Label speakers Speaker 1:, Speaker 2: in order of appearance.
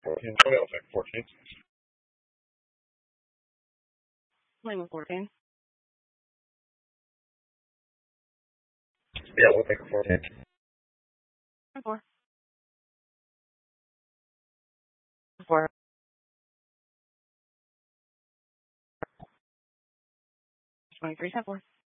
Speaker 1: 14. Okay, I'll take 14.
Speaker 2: Lima 14.
Speaker 1: Yeah, we'll take 14.
Speaker 2: 4. 4. 23, 4.